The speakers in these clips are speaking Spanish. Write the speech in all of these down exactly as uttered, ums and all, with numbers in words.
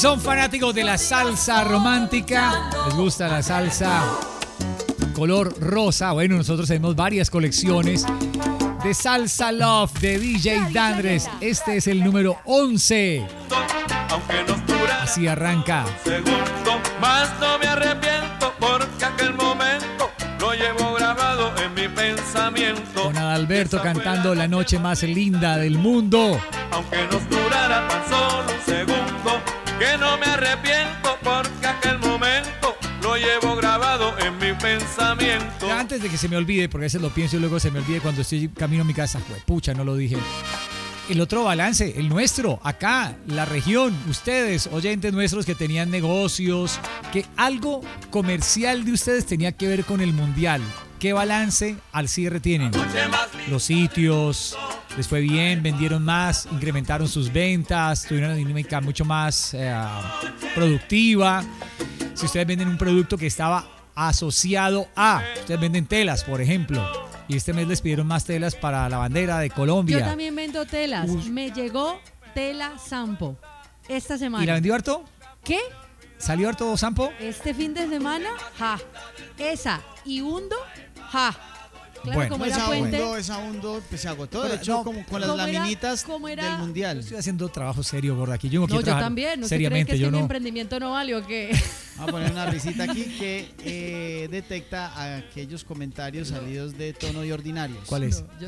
Son fanáticos de la salsa romántica, les gusta la salsa color rosa. Bueno, nosotros tenemos varias colecciones de Salsa Love de D J Dandres. Este es el número once. Así arranca. Segundo, más no me arrepiento porque aquel momento lo llevo grabado en mi pensamiento. Con Adalberto cantando La noche más linda del mundo. Aunque nos durara tan solo un segundo, que no me arrepiento porque aquel momento lo llevo grabado en mi pensamiento. Ya antes de que se me olvide, porque a veces lo pienso y luego se me olvide cuando estoy camino a mi casa. Pucha, no lo dije. El otro balance, el nuestro, acá, la región, ustedes, oyentes nuestros que tenían negocios, que algo comercial de ustedes tenía que ver con el mundial. ¿Qué balance al cierre tienen? Los sitios, les fue bien, vendieron más, incrementaron sus ventas, tuvieron una dinámica mucho más eh, productiva. Si ustedes venden un producto que estaba asociado a, ustedes venden telas, por ejemplo, y este mes les pidieron más telas para la bandera de Colombia. Yo también vendo telas. Uf. Me llegó tela Sampo esta semana. ¿Y la vendió harto? ¿Qué? ¿Salió harto Sampo? Este fin de semana, ja. Esa y Hundo, ja. Claro, bueno, como esa era puente. Hundo, esa Hundo pues, se agotó. De Pero hecho, no, como con las laminitas era, del mundial. Yo estoy haciendo trabajo serio, gorda. Aquí yo no, no quiero yo también. ¿No seriamente. ¿Cree que, es yo que no. mi emprendimiento no vale o qué? Vamos a poner una risita aquí que eh, detecta aquellos comentarios salidos de tono y ordinarios. ¿Cuál es? No, yo,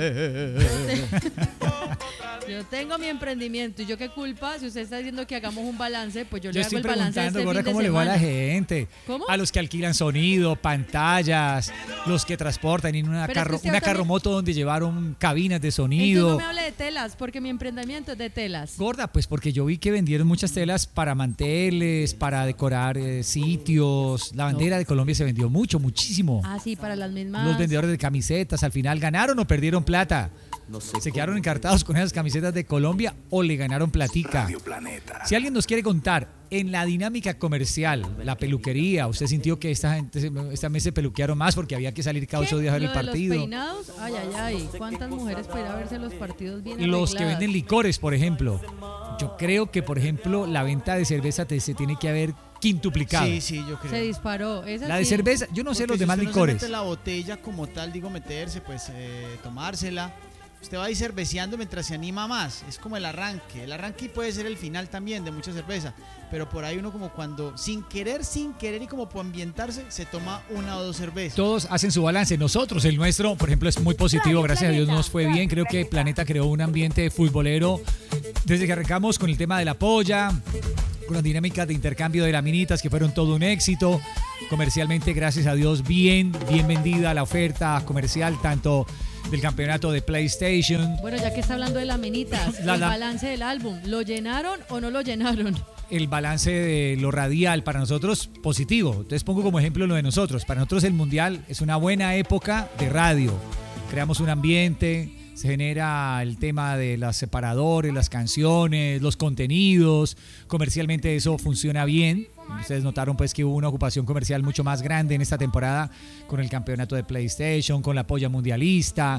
yo, yo tengo mi emprendimiento y yo qué culpa si usted está diciendo que hagamos un balance, pues yo, yo le hago el balance de este gorda, fin de ¿cómo le va a la gente? ¿Cómo? A los que alquilan sonido, pantallas, los que transportan en una, carro, una carromoto donde llevaron cabinas de sonido. Entonces no me hable de telas, porque mi emprendimiento es de telas. Gorda, pues porque yo vi que vendieron muchas telas para manteles, para decorar eh, sitios. La bandera no. de Colombia se vendió mucho, muchísimo. Ah, sí, para las mismas. Los vendedores de camisetas, al final, ¿ganaron o perdieron plata? No sé ¿Se quedaron encartados con esas camisetas de Colombia o le ganaron platica? Si alguien nos quiere contar en la dinámica comercial, la peluquería, ¿usted sintió que esta gente esta mes se peluquearon más porque había que salir cada ocho días a ver el partido? ¿Los peinados? Ay, ay, ay. ¿Cuántas mujeres para ir a verse los partidos bien Los arregladas? que venden licores, por ejemplo. Yo creo que, por ejemplo, la venta de cerveza te, se tiene que haber quintuplicado. Sí, sí, yo creo. Se disparó. Esa la de sí. cerveza, yo no porque sé los si demás usted licores. No se mete la botella como tal, digo meterse, pues eh, tomársela. Usted va a ir cerveceando mientras se anima más. Es como el arranque. El arranque puede ser el final también de mucha cerveza. Pero por ahí uno como cuando sin querer, sin querer y como por ambientarse, se toma una o dos cervezas. Todos hacen su balance. Nosotros, el nuestro, por ejemplo, es muy positivo. Gracias a Dios nos fue bien. Creo que Planeta creó un ambiente futbolero desde que arrancamos con el tema de la polla, con las dinámicas de intercambio de laminitas que fueron todo un éxito. Comercialmente, gracias a Dios, bien, bien vendida la oferta comercial, tanto del campeonato de PlayStation. Bueno, ya que está hablando de laminitas, la, el la, balance del álbum, ¿lo llenaron o no lo llenaron? El balance de lo radial para nosotros positivo. Entonces pongo como ejemplo lo de nosotros. Para nosotros el mundial es una buena época de radio. Creamos un ambiente, se genera el tema de los separadores, las canciones, los contenidos. Comercialmente eso funciona bien. Ustedes notaron pues que hubo una ocupación comercial mucho más grande en esta temporada con el campeonato de PlayStation, con la polla mundialista.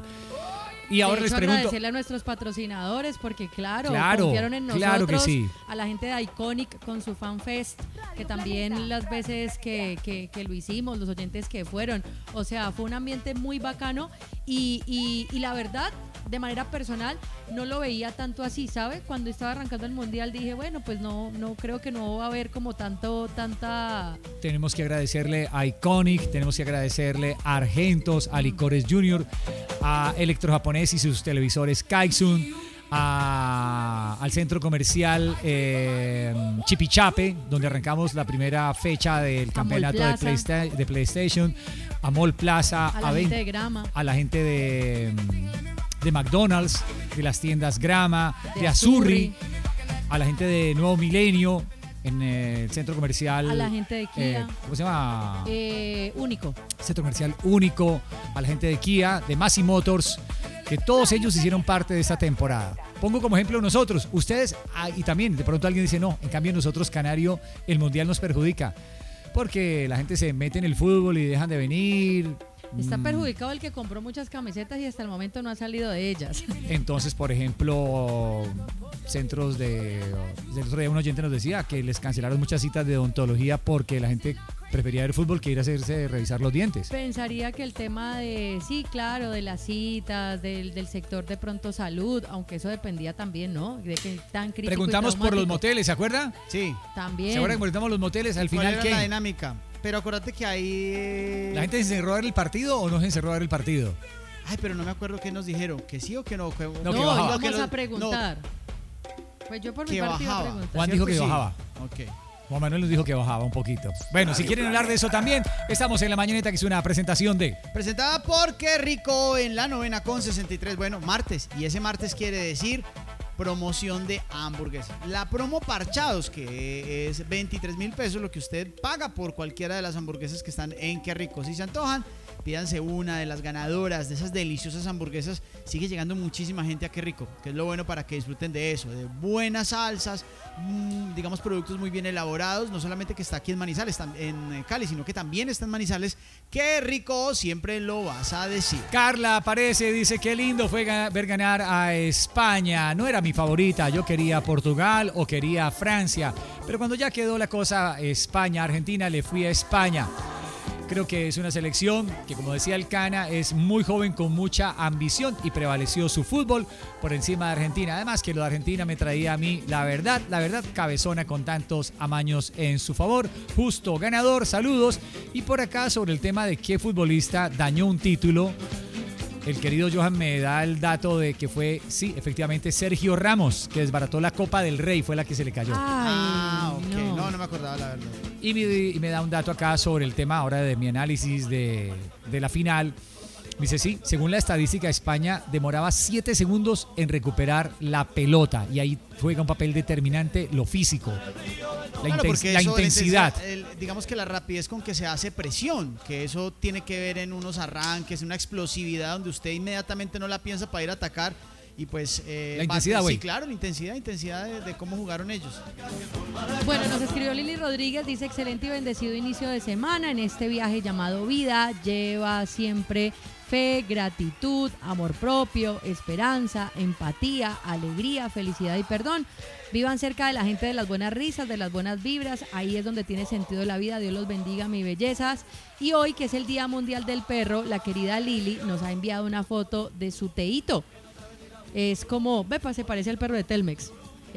Y ahora les pregunto, agradecerle a nuestros patrocinadores porque claro, claro confiaron en nosotros, claro que sí. A la gente de Iconic con su FanFest, que también las veces que, que, que lo hicimos, los oyentes que fueron, o sea, fue un ambiente muy bacano y, y, y la verdad, de manera personal, no lo veía tanto así, ¿sabe? Cuando estaba arrancando el mundial dije, bueno, pues no, no creo que no va a haber como tanto, tanta... Tenemos que agradecerle a Iconic, tenemos que agradecerle a Argentos, a Licores Junior, a Electro Japonés y sus televisores Kaizun, a, al centro comercial eh, Chipichape, donde arrancamos la primera fecha del campeonato de, Playsta- de PlayStation, a Mall Plaza, a la a, gente veinte, de Grama, a la gente de, de McDonald's, de las tiendas Grama, de, de Azurri, Azurri, a la gente de Nuevo Milenio, en el centro comercial. A la gente de Kia. Eh, ¿Cómo se llama? Eh, único. Centro comercial Único, a la gente de Kia, de Massey Motors, que todos ellos hicieron parte de esta temporada. Pongo como ejemplo nosotros, ustedes, ah, y también de pronto alguien dice, no, en cambio nosotros, Canario, el Mundial nos perjudica, porque la gente se mete en el fútbol y dejan de venir, Está Mm. perjudicado el que compró muchas camisetas y hasta el momento no ha salido de ellas. Entonces, por ejemplo, centros de... El otro día un oyente nos decía que les cancelaron muchas citas de odontología porque la gente prefería ver fútbol que ir a hacerse revisar los dientes. Pensaría que el tema de, sí, claro, de las citas, del, del sector de pronto salud, aunque eso dependía también, ¿no? De que tan crítico y Preguntamos por los traumático. moteles, ¿se acuerda? Sí. También. ¿Se acuerda que preguntamos los moteles? Al ¿Cuál final, era ¿qué? la dinámica? Pero acuérdate que ahí... eh, ¿La gente se encerró a ver el partido o no se encerró a ver el partido? Ay, pero no me acuerdo qué nos dijeron, que sí o que no. Que, No, No, que bajaba. íbamos que los- a preguntar. Pues yo por mi que parte iba a bajaba. preguntar. Juan dijo ¿Cierto? que Sí. bajaba. Ok. Juan Manuel nos dijo que bajaba un poquito. Bueno, si quieren hablar de eso también, estamos en La Mañaneta, que es una presentación de... Presentada por Qué Rico en la novena con sesenta y tres. Bueno, martes. Y ese martes quiere decir promoción de hamburguesas. La promo Parchados, que es veintitrés mil pesos, lo que usted paga por cualquiera de las hamburguesas que están en Qué Rico. Si se antojan, pídanse una de las ganadoras de esas deliciosas hamburguesas. Sigue llegando muchísima gente a Qué Rico, que es lo bueno para que disfruten de eso, de buenas salsas, mmm, digamos productos muy bien elaborados. No solamente que está aquí en Manizales, tam- en Cali, sino que también está en Manizales. Qué Rico, siempre lo vas a decir. Carla aparece, dice, qué lindo fue ga- ver ganar a España. No era mi favorita, yo quería Portugal o quería Francia. Pero cuando ya quedó la cosa España-Argentina, le fui a España. Creo que es una selección que, como decía el Cana, es muy joven con mucha ambición y prevaleció su fútbol por encima de Argentina. Además que lo de Argentina me traía a mí, la verdad, la verdad, cabezona con tantos amaños en su favor. Justo ganador, saludos. Y por acá sobre el tema de qué futbolista dañó un título. El querido Johan me da el dato de que fue, sí, efectivamente, Sergio Ramos, que desbarató la Copa del Rey, fue la que se le cayó. Ay, Ah, ok. no. No, no me acordaba la verdad. Y me, y me da un dato acá sobre el tema ahora de mi análisis de, de la final. Me dice, sí, según la estadística, España demoraba siete segundos en recuperar la pelota. Y ahí juega un papel determinante lo físico, la, Claro, inten- porque la eso, intensidad. el- digamos que la rapidez con que se hace presión, que eso tiene que ver en unos arranques, en una explosividad donde usted inmediatamente no la piensa para ir a atacar. Y pues... eh, La va- intensidad, güey. Sí, claro, la intensidad, intensidad de, de cómo jugaron ellos. Bueno, nos escribió Lili Rodríguez, dice excelente y bendecido inicio de semana en este viaje llamado vida, lleva siempre fe, gratitud, amor propio, esperanza, empatía, alegría, felicidad y perdón. Vivan cerca de la gente de las buenas risas, de las buenas vibras, ahí es donde tiene sentido la vida, Dios los bendiga, mis bellezas. Y hoy, que es el Día Mundial del Perro, la querida Lili nos ha enviado una foto de su teíto. Es como, ve, se parece al perro de Telmex.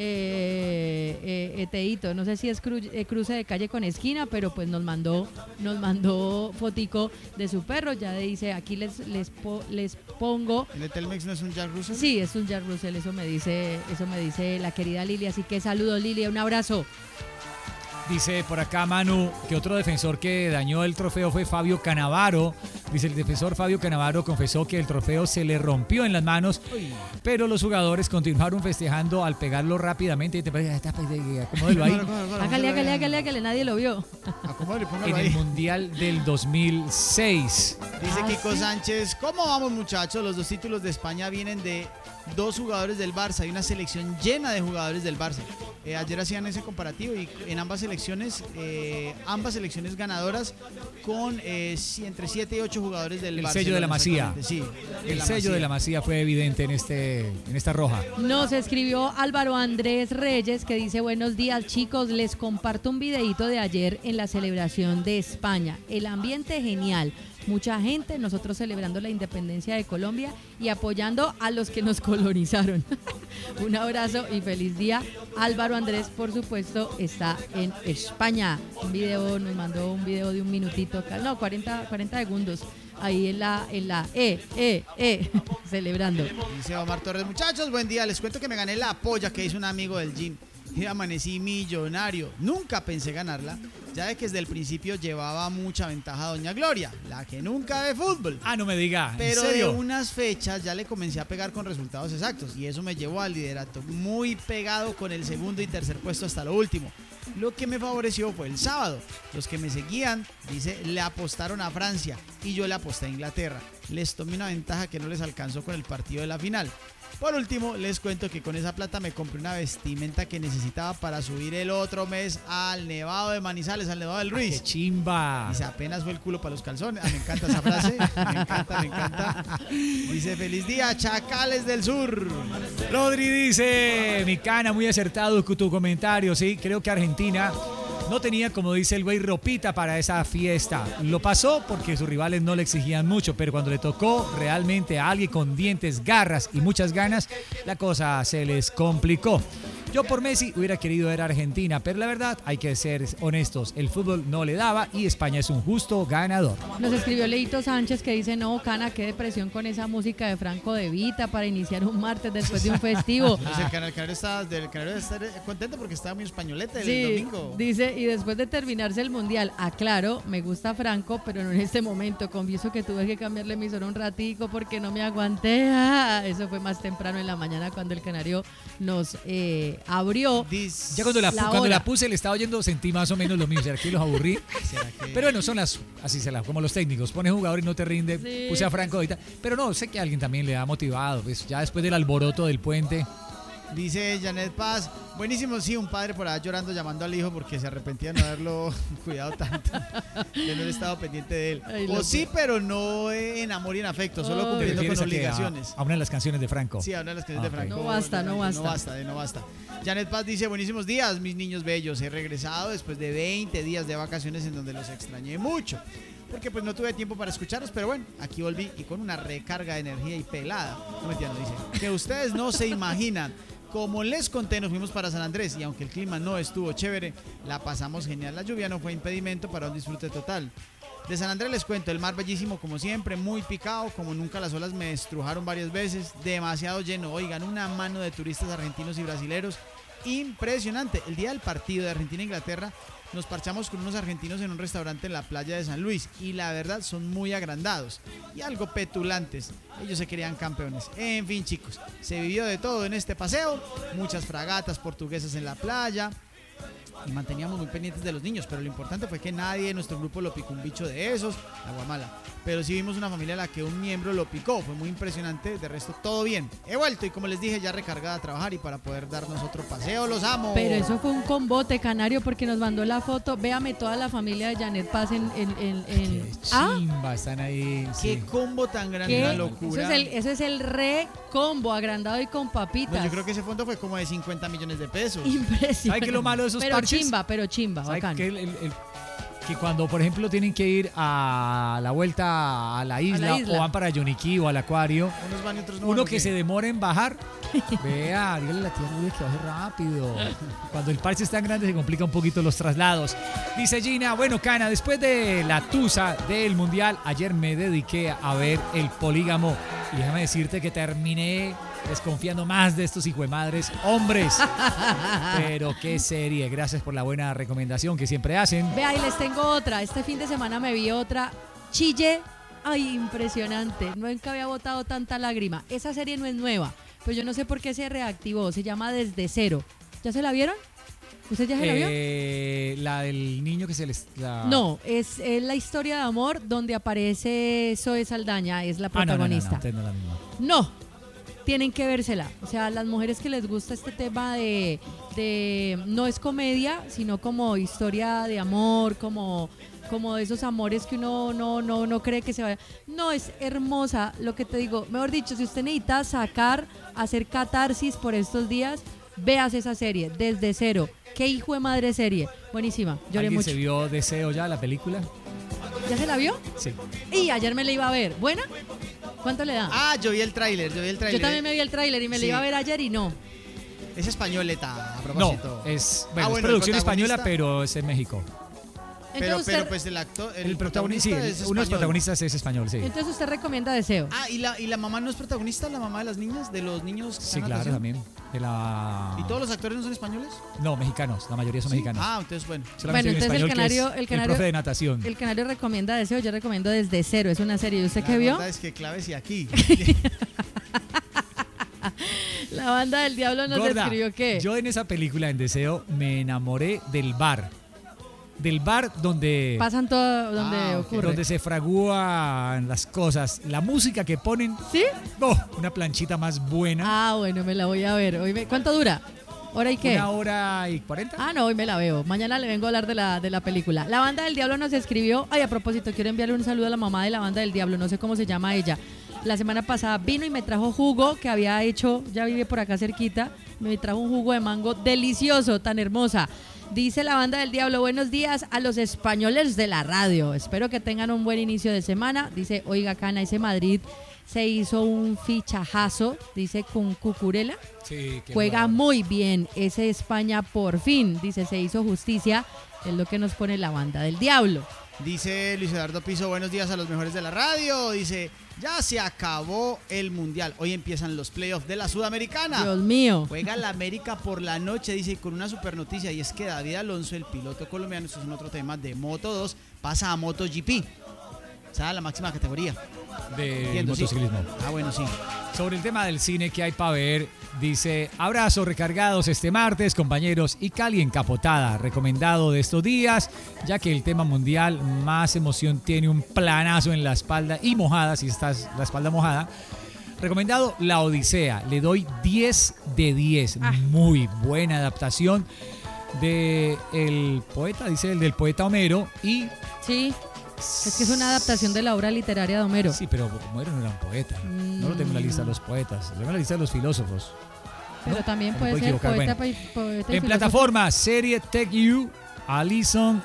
Eh, eh, eh, Teito, no sé si es cru- eh, cruce de calle con esquina, pero pues nos mandó, nos mandó fotico de su perro. Ya dice, aquí les les, po- les pongo. ¿El de Telmex no es un Jack Russell? Sí, es un Jack Russell, eso me dice, eso me dice la querida Lili. Así que saludos, Lili, un abrazo. Dice por acá Manu que otro defensor que dañó el trofeo fue Fabio Cannavaro. Dice el defensor Fabio Cannavaro confesó que el trofeo se le rompió en las manos, pero los jugadores continuaron festejando al pegarlo rápidamente. Y te parece, está, pues, eh, acomódelo ahí. Hágale, hágale, hágale, hágale, nadie lo vio. Acomódale, póngalo En ahí. el Mundial del dos mil seis. Dice Ah, Kiko ¿sí? Sánchez, ¿cómo vamos muchachos? Los dos títulos de España vienen de dos jugadores del Barça. Hay una selección llena de jugadores del Barça. Eh, ayer hacían ese comparativo y en ambas selecciones, eh, ambas selecciones ganadoras con eh, si- entre siete y ocho jugadores del El Barça. sello de la Masía. Sí, El sello de la Masía fue evidente en este en esta roja. Nos escribió Álvaro Andrés Reyes que dice buenos días chicos, les comparto un videíto de ayer en la celebración de España. El ambiente genial, mucha gente, nosotros celebrando la independencia de Colombia y apoyando a los que nos colonizaron. Un abrazo y feliz día. Álvaro Andrés, por supuesto, está en España. Un video, nos mandó un video de un minutito, no, cuarenta, cuarenta segundos. Ahí en la, en la, eh, eh, eh, celebrando. Dice Omar Torres, muchachos, buen día. Les cuento que me gané la polla que hizo un amigo del gym. Y amanecí millonario. Nunca pensé ganarla, ya de que desde el principio llevaba mucha ventaja a Doña Gloria, la que nunca ve fútbol. Ah, no me diga, ¿en Pero de serio? unas fechas ya le comencé a pegar con resultados exactos y eso me llevó al liderato, muy pegado con el segundo y tercer puesto hasta lo último. Lo que me favoreció fue el sábado. Los que me seguían, dice, le apostaron a Francia y yo le aposté a Inglaterra. Les tomé una ventaja que no les alcanzó con el partido de la final. Por último, les cuento que con esa plata me compré una vestimenta que necesitaba para subir el otro mes al Nevado de Manizales, al Nevado del ¡Qué Ruiz. chimba! Dice, apenas fue el culo para los calzones. Ah, me encanta esa frase. Me encanta, me encanta. Dice, feliz día, Chacales del Sur. Rodri dice, mi cana, muy acertado con tu comentario, sí, creo que Argentina no tenía, como dice el güey, ropita para esa fiesta. Lo pasó porque sus rivales no le exigían mucho, pero cuando le tocó realmente a alguien con dientes, garras y muchas ganas, la cosa se les complicó. Yo por Messi hubiera querido ver a Argentina, pero la verdad, hay que ser honestos, el fútbol no le daba y España es un justo ganador. Nos escribió Leito Sánchez que dice, no, Cana, qué depresión con esa música de Franco De Vita para iniciar un martes después de un festivo. Entonces, el canal, el canario está, del canario debe estar contento porque estaba muy españolete el Sí, domingo. dice, y después de terminarse el mundial, aclaro, me gusta Franco, pero no en este momento. Confieso que tuve que cambiarle mi emisora un ratico porque no me aguanté. Ah, eso fue más temprano en la mañana cuando el canario nos eh, abrió. Dis- Ya cuando la, La cuando hora. la puse le estaba oyendo, sentí más o menos lo mismo. ¿Será que los aburrí? ¿Será que- Pero bueno, son las, así se las, como los técnicos. Pones jugador y no te rinde. Sí. Puse a Franco ahorita. Pero no, sé que a alguien también le ha motivado. Pues ya después del alboroto del puente. Dice Janet Paz, buenísimo, sí, un padre por allá llorando, llamando al hijo porque se arrepentía de no haberlo cuidado tanto, de no haber estado pendiente de él. Ay, O loco. sí, pero no en amor y en afecto, solo Ay. ¿Te cumpliendo con refieres a, que a, obligaciones. a una de las canciones de Franco? Sí, habla de las canciones Ah, de ok. Franco. No basta, de no Franco, basta. No basta, de no basta. Janet Paz dice, buenísimos días, mis niños bellos. He regresado después de veinte días de vacaciones en donde los extrañé mucho. Porque pues no tuve tiempo para escucharlos, pero bueno, aquí volví y con una recarga de energía y pelada. No me entiendo, dice. Que ustedes no se imaginan. Como les conté, nos fuimos para San Andrés y aunque el clima no estuvo chévere, la pasamos genial. La lluvia no fue impedimento para un disfrute total. De San Andrés les cuento, el mar bellísimo como siempre, muy picado, como nunca las olas me estrujaron varias veces, demasiado lleno. Oigan, una mano de turistas argentinos y brasileros, impresionante. El día del partido de Argentina-Inglaterra nos parchamos con unos argentinos en un restaurante en la playa de San Luis y la verdad son muy agrandados y algo petulantes. Ellos se querían campeones. En fin, chicos, se vivió de todo en este paseo, muchas fragatas portuguesas en la playa y manteníamos muy pendientes de los niños, pero lo importante fue que nadie en nuestro grupo lo picó un bicho de esos, la guamala. Pero sí vimos una familia a la que un miembro lo picó, fue muy impresionante, de resto todo bien. He vuelto y como les dije, ya recargada a trabajar y para poder darnos otro paseo, los amo. Pero eso fue un combote, Canario, porque nos mandó la foto. Véame toda la familia de Janet Paz en... en, en, en- Qué ¿Ah? chimba, están ahí. Qué Sí. combo tan grande, ¿Qué? una Eso locura. es, el, eso es el re combo, agrandado y con papitas. No, yo creo que ese fondo fue como de cincuenta millones de pesos. Impresionante. ¿Sabe qué es lo malo de esos pero parches? chimba, pero chimba, ¿Sabe bacán. qué? El- el- el- que cuando, por ejemplo, tienen que ir a la vuelta a la isla, isla. o van para Yoniquí o al acuario, Unos van y otros no uno van, ¿o que qué? se demora en bajar, vea, dígale a la tía Nuria que baje rápido. Cuando el parche es tan grande se complica un poquito los traslados. Dice Gina, bueno, Cana, después de la tusa del Mundial, ayer me dediqué a ver el polígamo y déjame decirte que terminé desconfiando más de estos hijuemadres hombres. Pero qué serie, gracias por la buena recomendación que siempre hacen. Vea, y les tengo otra. Este fin de semana me vi otra. Chille. Ay, impresionante. Nunca había botado tanta lágrima. Esa serie no es nueva, pero yo no sé por qué se reactivó. Se llama Desde Cero. ¿Ya se la vieron? ¿Usted ya se la vio? Eh, la del niño que se les... la- No, es, es la historia de amor donde aparece Zoe Saldaña, es la Ah, no, no, no, no, protagonista. entonces no es la misma. No, tienen que vérsela. O sea, las mujeres que les gusta este tema de, de no es comedia, sino como historia de amor, como, como de esos amores que uno no, no, no cree que se vaya. No, es hermosa, lo que te digo. Mejor dicho, si usted necesita sacar, hacer catarsis por estos días, veas esa serie, Desde Cero. Qué hijo de madre serie. Buenísima, lloré ¿Alguien mucho. se vio Deseo ya, la película? ¿Ya se la vio? Sí. Y ayer me la iba a ver. ¿Buena? ¿Cuánto le da? Ah, yo vi el tráiler, yo vi el tráiler. Yo también me vi el tráiler y me Sí. la iba a ver ayer y no. Es españoleta, a No, propósito. es, bueno, Ah, es bueno, el producción española, protagonista- pero es en México. Pero, Entonces, pero usted, pues el actor, el, El protagonista, sí, es uno de los español. protagonistas es español, sí. entonces usted recomienda Deseo. Ah, ¿y la, ¿y la mamá no es protagonista? ¿La mamá de las niñas? ¿De los niños que Sí, están en claro, natación? también. De la... ¿Y todos los actores no son españoles? No, mexicanos, la mayoría son Sí. mexicanos. Ah, entonces bueno. Solamente Bueno, hay un entonces el español que canario- es el canario- profe de natación. El canario recomienda Deseo, yo recomiendo Desde Cero. Es una serie. ¿Y usted La qué vio? verdad es que claves y aquí. La banda del diablo nos Gorda, escribió que... yo en esa película, en Deseo, me enamoré del bar. del bar donde, Pasan todo donde Ah, ok. ocurre. donde se fragúan las cosas. La música que ponen, ¿Sí? oh, una planchita más buena. Ah, bueno, me la voy a ver. Hoy me- ¿Cuánto dura? ¿Hora y qué? Una hora y cuarenta. Ah, no, hoy me la veo. Mañana le vengo a hablar de la, de la película. La Banda del Diablo nos escribió. Ay, a propósito, quiero enviarle un saludo a la mamá de la Banda del Diablo. No sé cómo se llama ella. La semana pasada vino y me trajo jugo que había hecho, ya vive por acá cerquita. Me trajo un jugo de mango delicioso, tan hermosa. Dice la Banda del Diablo, buenos días a los españoles de la radio. Espero que tengan un buen inicio de semana. Dice, oiga, Cana, ese Madrid se hizo un fichajazo, dice, con Cucurella. Sí, qué Juega bueno. muy bien. Ese España por fin, dice, se hizo justicia. Es lo que nos pone la Banda del Diablo. Dice Luis Eduardo Piso, buenos días a los mejores de la radio. Dice, ya se acabó el Mundial. Hoy empiezan los playoffs de la Sudamericana. Dios mío. Juega la América por la noche, dice, con una super noticia, y es que David Alonso, el piloto colombiano, esto es un otro tema, de Moto dos, pasa a MotoGP. O sea, la máxima categoría. De Entiendo, sí. motociclismo. Ah, bueno, sí. Sobre el tema del cine que hay para ver, dice, abrazo recargados este martes, compañeros, y Cali encapotada, recomendado de estos días, ya que el tema mundial más emoción tiene un planazo en la espalda y mojada, si estás la espalda mojada. Recomendado La Odisea, le doy diez de diez, Ah. muy buena adaptación de el poeta, dice el del poeta Homero, y Sí, es que es una adaptación de la obra literaria de Homero. sí, pero Homero no era un poeta, no lo tengo en la lista de los poetas, lo tengo en la lista de los filósofos. Pero ¿no? también Me puede puedo ser equivocar, poeta, bueno. pa- poeta y En filósofo. plataforma, serie Take You, Alison,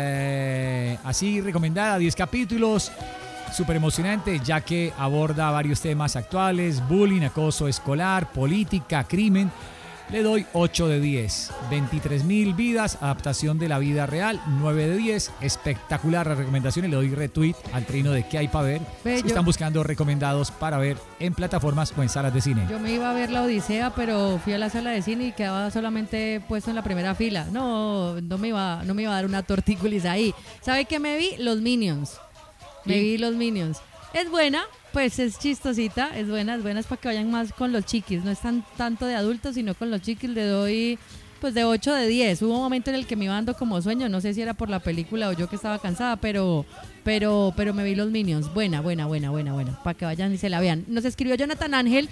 eh, así recomendada, diez capítulos, súper emocionante, ya que aborda varios temas actuales, bullying, acoso escolar, política, crimen. Le doy ocho de diez, veintitrés mil vidas, adaptación de la vida real, nueve de diez, espectacular la recomendación, y le doy retweet al trino de qué hay para ver, Ve, si yo- están buscando recomendados para ver en plataformas o en salas de cine. Yo me iba a ver La Odisea, pero fui a la sala de cine y quedaba solamente puesto en la primera fila. No, no me iba, no me iba a dar una tortícolis ahí. ¿Sabe qué me vi? Los Minions. Me ¿Y? vi Los Minions. Es buena, pues es chistosita, es buena, es buena, es para que vayan más con los chiquis. No es tan, tanto de adultos, sino con los chiquis. Le doy pues de ocho de diez. Hubo un momento en el que me iba dando como sueño, no sé si era por la película o yo que estaba cansada, pero pero pero me vi Los Minions. Buena, buena, buena, buena, buena, para que vayan y se la vean. Nos escribió Jonathan Ángel,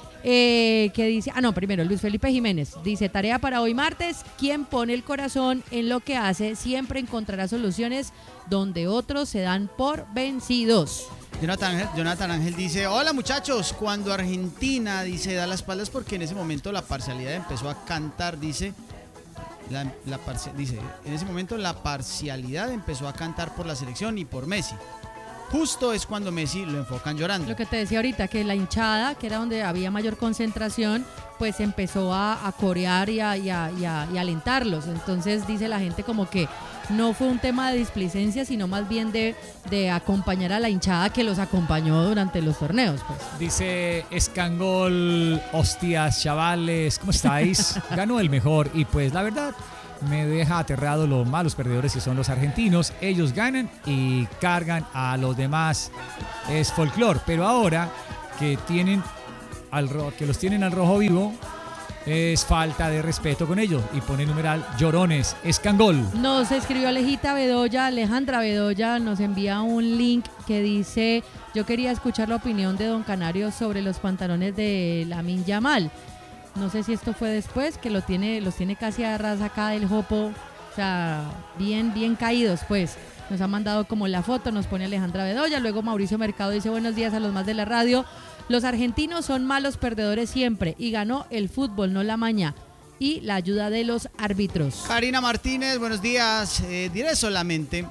eh, que dice, ah no, primero Luis Felipe Jiménez, dice, tarea para hoy martes, quien pone el corazón en lo que hace siempre encontrará soluciones donde otros se dan por vencidos. Jonathan Ángel, Jonathan Ángel dice, hola muchachos, cuando Argentina, dice, da las espaldas porque en ese momento la parcialidad empezó a cantar, dice, la, la parcia- dice, en ese momento la parcialidad empezó a cantar por la selección y por Messi. Justo es cuando Messi lo enfocan llorando. Lo que te decía ahorita, que la hinchada, que era donde había mayor concentración, pues empezó a, a corear y a, y, a, y, a, y a alentarlos. Entonces dice la gente como que no fue un tema de displicencia, sino más bien de, de acompañar a la hinchada que los acompañó durante los torneos. Pues. Dice Escangol, hostias, chavales, ¿cómo estáis? Ganó el mejor y pues la verdad me deja aterrado los malos perdedores que son los argentinos. Ellos ganan y cargan a los demás. Es folclore, pero ahora que tienen al ro- que los tienen al rojo vivo es falta de respeto con ellos y pone numeral llorones. Escangol. Nos escribió Alejita Bedoya, Alejandra Bedoya, nos envía un link que dice, yo quería escuchar la opinión de Don Canario sobre los pantalones de Lamine Yamal. No sé si esto fue después, que lo tiene, los tiene casi a ras acá del jopo, o sea, bien, bien caídos, pues. Nos ha mandado como la foto, nos pone Alejandra Bedoya. Luego Mauricio Mercado dice, buenos días a los más de la radio. Los argentinos son malos perdedores siempre y ganó el fútbol, no la maña. Y la ayuda de los árbitros. Karina Martínez, buenos días. Eh, diré solamente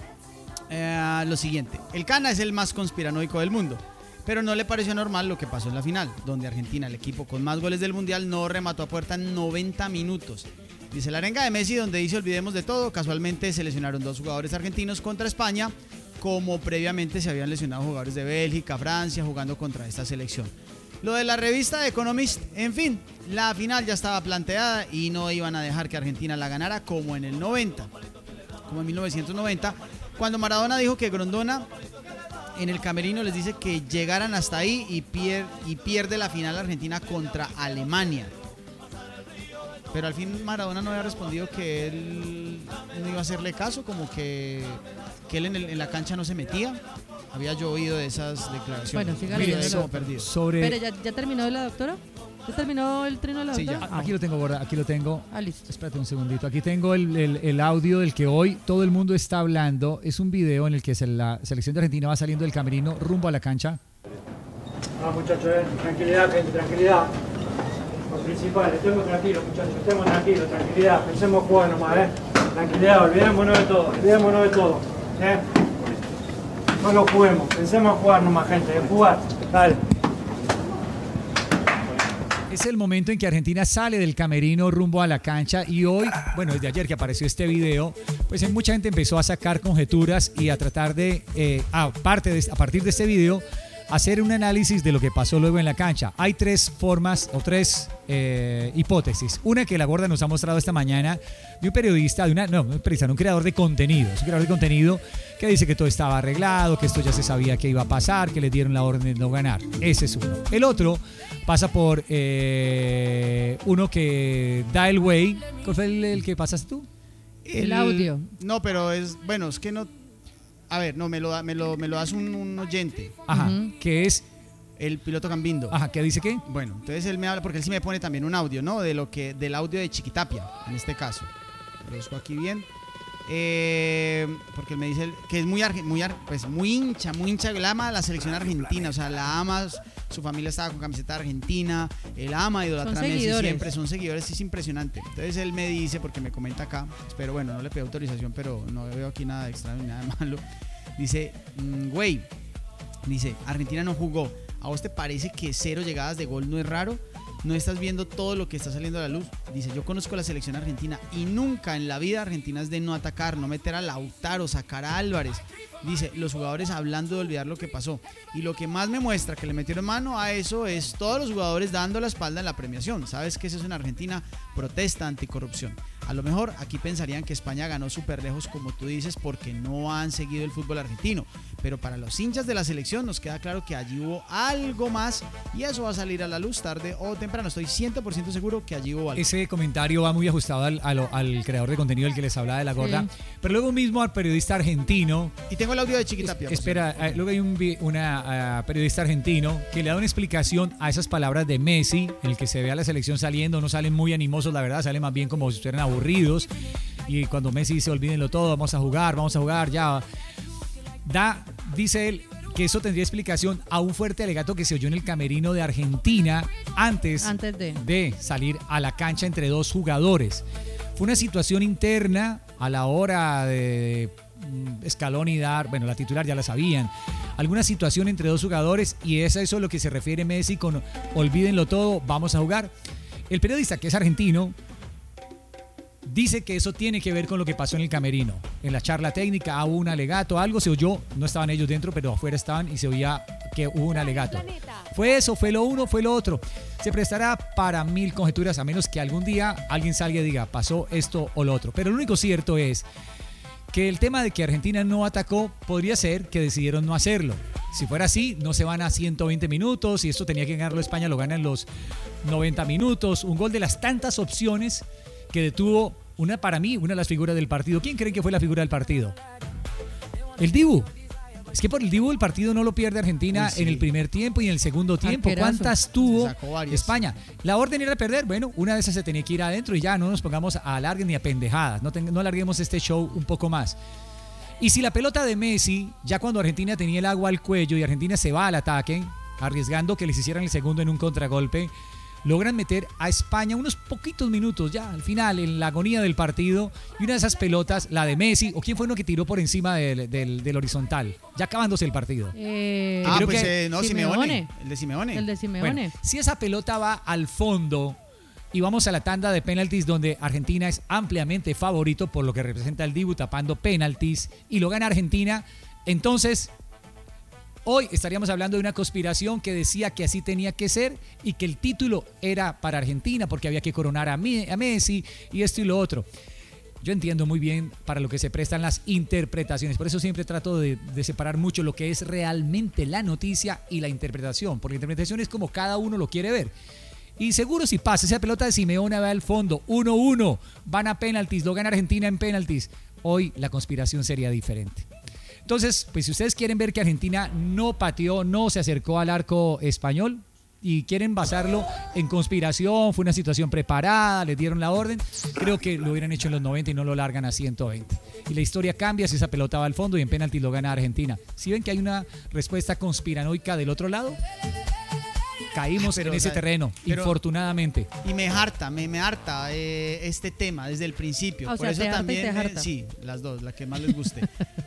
eh, lo siguiente. El Cana es el más conspiranoico del mundo, pero no le pareció normal lo que pasó en la final, donde Argentina, el equipo con más goles del Mundial, no remató a puerta en noventa minutos. Dice la arenga de Messi, donde dice olvidemos de todo. Casualmente se lesionaron dos jugadores argentinos contra España, como previamente se habían lesionado jugadores de Bélgica, Francia, jugando contra esta selección. Lo de la revista The Economist, en fin, la final ya estaba planteada y no iban a dejar que Argentina la ganara como en el noventa, como en mil novecientos noventa, cuando Maradona dijo que Grondona en el camerino les dice que llegaran hasta ahí y, pier- y pierde la final Argentina contra Alemania. Pero al fin Maradona no había respondido que él no iba a hacerle caso, como que, que él en, el, en la cancha no se metía. Había yo oído de esas declaraciones. Bueno, siga Mire, leyendo. como perdido. Sobre... Pero ¿ya, ¿ya terminó la doctora? ¿Ya terminó el trino de la Sí, doctora? ya. Aquí lo tengo, gorda, aquí lo tengo. Ah, listo. Espérate un segundito. Aquí tengo el, el- el audio del que hoy todo el mundo está hablando. Es un video en el que se- la selección de Argentina va saliendo del camerino rumbo a la cancha. No, muchachos, eh, tranquilidad, gente, tranquilidad. Lo principal, estemos tranquilos, muchachos, estemos tranquilos, tranquilidad. Pensemos jugar nomás, eh. Tranquilidad, olvidémonos de todo, olvidémonos de todo, eh. Solo juguemos, pensemos jugar nomás, gente, de jugar. Dale. Es el momento en que Argentina sale del camerino rumbo a la cancha y hoy, bueno, desde ayer que apareció este video, pues eh, mucha gente empezó a sacar conjeturas y a tratar de, eh, aparte de, a partir de este video, hacer un análisis de lo que pasó luego en la cancha. Hay tres formas o tres eh, hipótesis. Una que la gorda nos ha mostrado esta mañana de un periodista, de una, no, un periodista, no, un creador de contenido, es un creador de contenido que dice que todo estaba arreglado, que esto ya se sabía que iba a pasar, que le dieron la orden de no ganar. Ese es uno. El otro pasa por eh, uno que da el way. ¿Cuál fue el, el que pasaste tú? El audio. No, pero es, bueno, es que no... A ver, no, me lo, da- me lo, me lo das un, un oyente, Ajá, Ujú. que es, el piloto Cambindo. ajá, ¿qué dice qué? Bueno, entonces él me habla, porque él sí me pone también un audio, ¿no? De lo que, del audio de Chiquitapia, en este caso. Lo busco aquí bien. Eh, porque él me dice que es muy, arge- muy, ar- pues muy hincha, muy hincha. Él ama la selección argentina, o sea, la ama. Su familia estaba con camiseta argentina. Él ama, idolatra Son a Messi seguidores. siempre. Son seguidores, es impresionante. Entonces él me dice, porque me comenta acá, espero, bueno, no le pido autorización, pero no veo aquí nada de extraño ni nada de malo. Dice, mm, güey, dice, Argentina no jugó. ¿A vos te parece que cero llegadas de gol no es raro? ¿No estás viendo todo lo que está saliendo a la luz? Dice, yo conozco la selección argentina y nunca en la vida Argentina es de no atacar, no meter a Lautaro, sacar a Álvarez. Dice, los jugadores hablando de olvidar lo que pasó. Y lo que más me muestra que le metieron mano a eso es todos los jugadores dando la espalda en la premiación. ¿Sabes qué es eso en Argentina? Protesta anticorrupción. A lo mejor aquí pensarían que España ganó súper lejos, como tú dices, porque no han seguido el fútbol argentino. Pero para los hinchas de la selección nos queda claro que allí hubo algo más y eso va a salir a la luz tarde o temprano. Estoy cien por ciento seguro que allí hubo algo. Ese comentario va muy ajustado al, al- al creador de contenido, el que les hablaba de la gorda. Sí. Pero luego mismo al periodista argentino. Y tengo el audio de Chiquitapia. por Espera, eh, luego hay un, vi- una ah, periodista argentino que le da una explicación a esas palabras de Messi, en el que se ve a la selección saliendo, no salen muy animosos, la verdad, salen más bien como si estuvieran aburridos. Y cuando Messi dice, olvídenlo todo, vamos a jugar, vamos a jugar, ya. Da, dice él, que eso tendría explicación a un fuerte alegato que se oyó en el camerino de Argentina antes, Antes de. de salir a la cancha entre dos jugadores. Fue una situación interna a la hora de mm, Scaloni dar, bueno, la titular ya la sabían, alguna situación entre dos jugadores y es a eso a lo que se refiere Messi con olvídenlo todo, vamos a jugar. El periodista, que es argentino, dice que eso tiene que ver con lo que pasó en el camerino. En la charla técnica hubo un alegato, algo se oyó, no estaban ellos dentro, pero afuera estaban y se oía que hubo un alegato. Fue eso, fue lo uno, fue lo otro. Se prestará para mil conjeturas a menos que algún día alguien salga y diga, pasó esto o lo otro. Pero lo único cierto es que el tema de que Argentina no atacó podría ser que decidieron no hacerlo. Si fuera así, no se van a ciento veinte minutos y esto tenía que ganarlo España, lo gana en los noventa minutos. Un gol de las tantas opciones que detuvo una, para mí, una de las figuras del partido. ¿Quién creen que fue la figura del partido? El Dibu. Es que por el Dibu el partido no lo pierde Argentina Uy, sí. en el primer tiempo y en el segundo tiempo. Arquerazo. ¿Cuántas tuvo Se sacó varias. España? La orden era perder. Bueno, una de esas se tenía que ir adentro y ya no nos pongamos a alargues ni a pendejadas. No, ten- no alarguemos este show un poco más. Y si la pelota de Messi, ya cuando Argentina tenía el agua al cuello y Argentina se va al ataque, arriesgando que les hicieran el segundo en un contragolpe, logran meter a España unos poquitos minutos ya al final, en la agonía del partido, y una de esas pelotas, la de Messi, o quién fue uno que tiró por encima del, del- del horizontal, ya acabándose el partido. Eh, Ah, creo pues que eh, no, Simeone. El de Simeone. El de Simeone. Bueno, si esa pelota va al fondo y vamos a la tanda de penaltis donde Argentina es ampliamente favorito por lo que representa el Dibu tapando penaltis y lo gana Argentina, entonces hoy estaríamos hablando de una conspiración que decía que así tenía que ser y que el título era para Argentina porque había que coronar a, Me- a Messi y esto y lo otro. Yo entiendo muy bien para lo que se prestan las interpretaciones, por eso siempre trato de, de separar mucho lo que es realmente la noticia y la interpretación, porque la interpretación es como cada uno lo quiere ver. Y seguro si pasa esa pelota de Simeone va al fondo, uno uno, van a penaltis, lo gana Argentina en penaltis. hoy la conspiración sería diferente. Entonces, pues si ustedes quieren ver que Argentina no pateó, no se acercó al arco español y quieren basarlo en conspiración, fue una situación preparada, les dieron la orden, creo que lo hubieran hecho en los noventa y no lo largan a ciento veinte. Y la historia cambia si esa pelota va al fondo y en penalti lo gana Argentina. ¿Sí ven que hay una respuesta conspiranoica del otro lado? Caímos pero, en ese o sea, terreno, pero, infortunadamente. Y me harta, me, me harta eh, este tema desde el principio. O Por sea, eso te también, harta y te harta. Eh, sí, las dos, la que más les guste.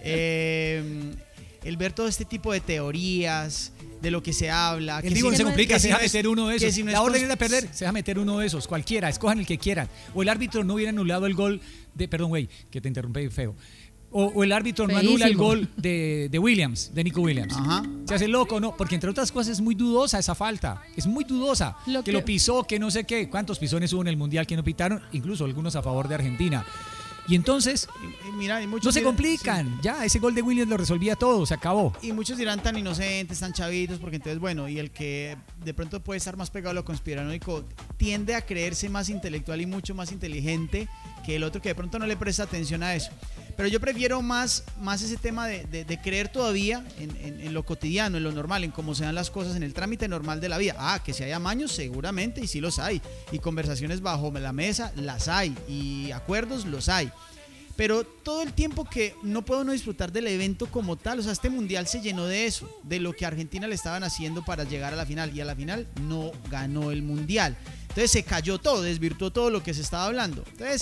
eh, el ver todo este tipo de teorías, de lo que se habla. El digo, no se complica, se deja meter uno de esos. Si no la es orden cons- era perder, se deja meter uno de esos, cualquiera, escojan el que quieran. O el árbitro no hubiera anulado el gol de, perdón, güey, que te interrumpí feo. O, o el árbitro no Feísimo. anula el gol de, de Williams, de Nico Williams. Ajá. Se hace loco, ¿no? Porque entre otras cosas es muy dudosa esa falta. Es muy dudosa. Lo que, que- lo pisó, que no sé qué. ¿Cuántos pisones hubo en el Mundial que no pitaron? Incluso algunos a favor de Argentina. Y entonces, Y, y mira, y muchos no se dirán- complican. sí. Ya, ese gol de Williams lo resolvía todo, se acabó. Y muchos dirán tan inocentes, tan chavitos, porque entonces, bueno, y el que de pronto puede estar más pegado a lo conspiranoico tiende a creerse más intelectual y mucho más inteligente que el otro que de pronto no le presta atención a eso. Pero yo prefiero más, más ese tema de, de- de creer todavía en, en- en lo cotidiano, en lo normal, en cómo se dan las cosas, en el trámite normal de la vida. Ah, que si hay amaños, seguramente, y sí los hay. Y conversaciones bajo la mesa, las hay. Y acuerdos, los hay. Pero todo el tiempo que no puedo no disfrutar del evento como tal, o sea, este mundial se llenó de eso, de lo que a Argentina le estaban haciendo para llegar a la final, y a la final no ganó el mundial. Entonces se cayó todo, desvirtuó todo lo que se estaba hablando. Entonces,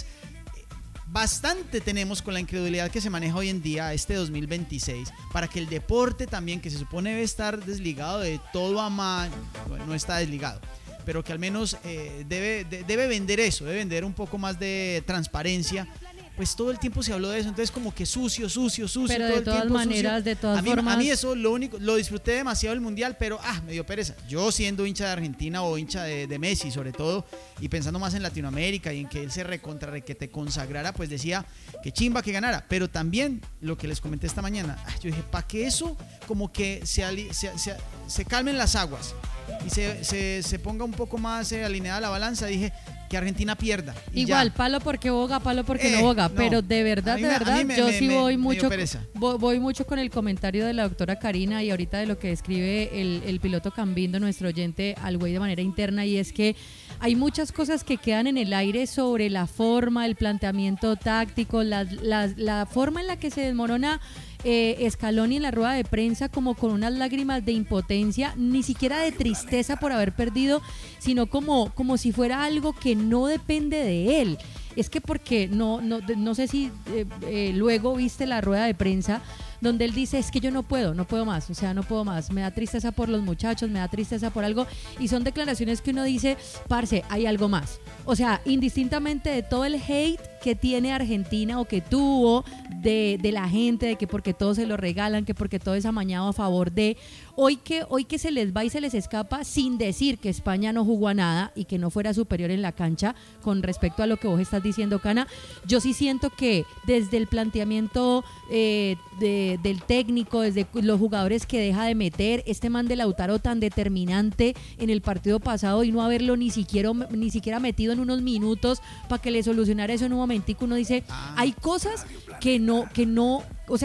bastante tenemos con la incredulidad que se maneja hoy en día este dos mil veintiséis para que el deporte también, que se supone debe estar desligado de todo amaño, bueno, no está desligado, pero que al menos eh, debe, de- debe vender eso, debe vender un poco más de transparencia. Pues todo el tiempo se habló de eso, entonces como que sucio, sucio, sucio. Pero todo de el todas tiempo maneras, sucio. de todas a mí, formas- A mí eso lo único, lo disfruté demasiado el mundial, pero ah, me dio pereza. Yo siendo hincha de Argentina o hincha de, de Messi sobre todo, y pensando más en Latinoamérica y en que él se recontra, que te consagrara, pues decía que chimba que ganara. Pero también lo que les comenté esta mañana, ah, yo dije, para que eso como que se, ali- se, se, se calmen las aguas y se, se, se ponga un poco más eh, alineada la balanza, dije que Argentina pierda. y Igual, ya. palo porque boga, palo porque Eh, no boga, no. pero de verdad, A mí de me- a verdad, mí me- yo me- sí me- voy me dio mucho, pereza. voy, voy mucho con el comentario de la doctora Karina y ahorita de lo que escribe el, el piloto Cambindo, nuestro oyente al güey de manera interna, y es que hay muchas cosas que quedan en el aire sobre la forma, el planteamiento táctico, la, la, la forma en la que se desmorona eh, Scaloni en la rueda de prensa, como con unas lágrimas de impotencia, ni siquiera de tristeza por haber perdido, sino como, como si fuera algo que no depende de él. Es que porque no, no, de- no sé si eh, eh, luego viste la rueda de prensa donde él dice, es que yo no puedo, no puedo más, o sea, no puedo más, me da tristeza por los muchachos, me da tristeza por algo, y son declaraciones que uno dice, parce, hay algo más. O sea, indistintamente de todo el hate que tiene Argentina o que tuvo de, de la gente, de que porque todo se lo regalan, que porque todo es amañado a favor de, hoy que, hoy que se les va y se les escapa sin decir que España no jugó a nada y que no fuera superior en la cancha con respecto a lo que vos estás diciendo, Cana, yo sí siento que desde el planteamiento eh, de, del técnico, desde los jugadores que deja de meter, este man de Lautaro tan determinante en el partido pasado y no haberlo ni siquiera, ni siquiera metido en unos minutos para que le solucionara eso en un momentico, uno dice, hay cosas que no, que no, o sea,